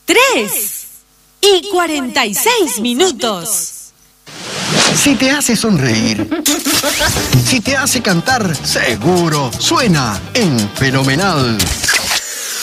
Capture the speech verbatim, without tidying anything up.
tres y cuarenta y seis minutos. Si te hace sonreír, si te hace cantar, seguro suena en Fenomenal.